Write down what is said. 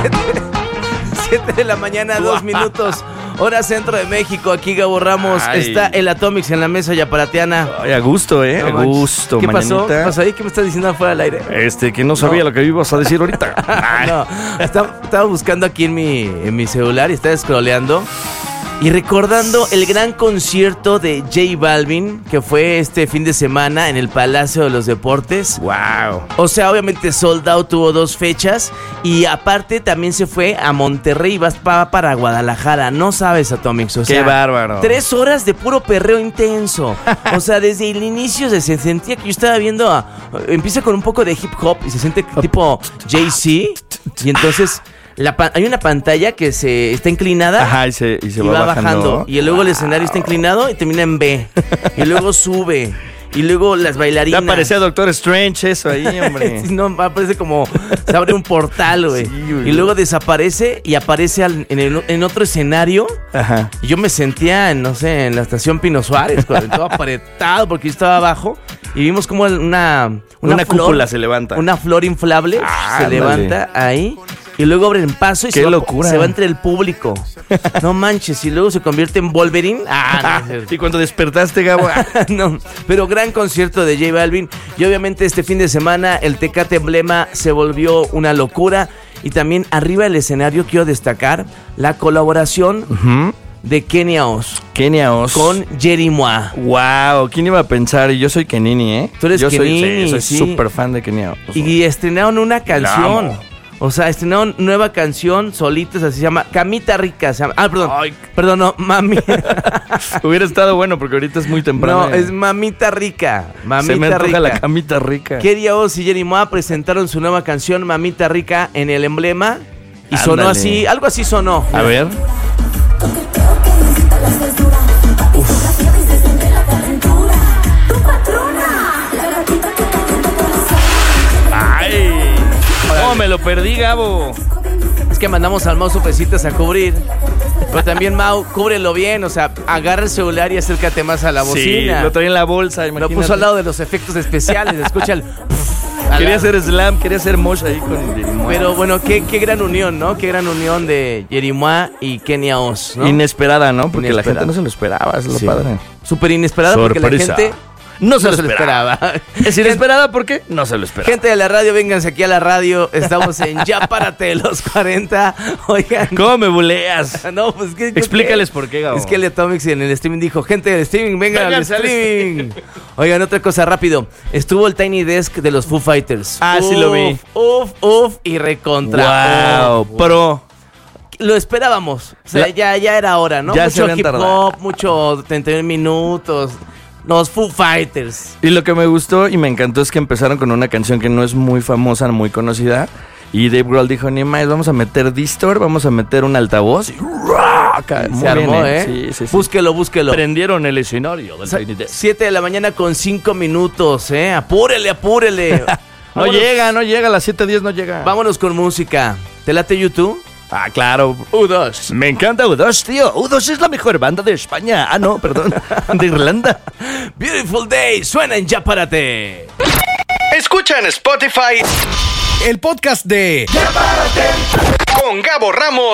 7 de la mañana, 2 minutos. Hora centro de México. Aquí Gabo Ramos. Está el Atomics en la mesa yaparateana. Ay, a gusto, No a gusto, ¿Qué pasó? mañanita. ¿Qué pasó ahí? ¿Qué me estás diciendo afuera del aire? Que no sabía lo que ibas a decir ahorita. No, estaba buscando aquí en mi celular y estaba scrolleando y recordando el gran concierto de J Balvin que fue este fin de semana en el Palacio de los Deportes. Wow. O sea, obviamente Sold Out tuvo 2 fechas y aparte también se fue a Monterrey y va para Guadalajara. No sabes, Atomics, o sea, Qué bárbaro. 3 horas de puro perreo intenso. O sea, desde el inicio se sentía que yo estaba viendo empieza con un poco de hip hop y se siente tipo Jay-Z y entonces hay una pantalla que está inclinada. Ajá, y se va bajando. Y luego el escenario está inclinado y termina en B. Y luego sube. Y luego las bailarinas. Ya parecía Doctor Strange eso ahí, hombre. No, parece como se abre un portal, güey. Sí, güey. Y luego desaparece y aparece en otro escenario. Ajá. Y yo me sentía, en la estación Pino Suárez, todo apretado porque yo estaba abajo. Y vimos como una flor, cúpula se levanta. Una flor inflable se ándale. levanta ahí. Y luego abren paso y ¡Qué locura! Se va entre el público. No manches. Y luego se convierte en Wolverine. Y cuando despertaste, Gabo. No, pero gran concierto de J Balvin. Y obviamente este fin de semana el Tecate Emblema se volvió una locura. Y también arriba del escenario quiero destacar la colaboración de Kenia Oz. Kenia Oz. Con Yeri Mua. Wow, ¿quién iba a pensar? Y yo soy Kenini, Tú eres Kenini, soy sí. súper fan de Kenia Oz. Y estrenaron una canción. amo. O sea, estrenaron nueva canción, solitos, así se llama. Camita Rica se llama. Perdón. Ay. Perdón, no, mami. Hubiera estado bueno porque ahorita es muy temprano. No, es Mamita Rica. Mamita Se me antoja Rica. la camita rica. Kenia Oz y Yeri Mua presentaron su nueva canción Mamita Rica en el Emblema. Y sonó Ándale. así, algo así sonó. A ver. ¡Ay! ¡Oh, me lo perdí, Gabo! Es que mandamos al Mau sopecitas a cubrir. Pero también, Mau, cúbrelo bien. O sea, agarra el celular y acércate más a la bocina. Sí, lo traía en la bolsa, Lo imagínate. puso al lado de los efectos especiales. Escucha el... Quería hacer slam, quería hacer mosh ahí con Yeri Mua. Pero bueno, qué gran unión, ¿no? Qué gran unión de Yeri Mua y Kenia Oz, ¿no? Inesperada, ¿no? Porque la Inesperada. gente no se lo esperaba, es lo Sí. padre. Súper inesperada porque la Sorpresa. gente No se lo esperaba. Es inesperada porque no se lo esperaba. Gente de la radio, vénganse aquí a la radio. Estamos en Ya Párate de los 40. Oigan. ¿Cómo me buleas? No, pues que Explícales por qué, Gabo. Es que el Atomics en el streaming dijo, gente del streaming, vengan al Vénganse al streaming. Oigan, otra cosa rápido. Estuvo el Tiny Desk de los Foo Fighters. Ah, sí lo vi. Uf, y recontra. Wow, pro. Lo esperábamos. O sea, ya era hora, ¿no? Ya se mucho habían hip tardado. hop, mucho 31 minutos. Los Foo Fighters. Y lo que me gustó y me encantó es que empezaron con una canción que no es muy famosa, muy conocida. Y Dave Grohl dijo, ni más, vamos a meter distor, vamos a meter un altavoz. Y muy Se armó, bien, Sí. Búsquelo. Prendieron el escenario del Tiny Desk. 7 de la mañana con 5 minutos, Apúrele. No llega, a las 7:10 no llega. Vámonos con música. ¿Te late YouTube? Ah, claro. U2. Me encanta U2, tío. U2 es la mejor banda de España. Ah, no, perdón. De Irlanda. Beautiful Day, suena en Ya Párate. Escucha en Spotify el podcast de Ya Párate con Gabo Ramos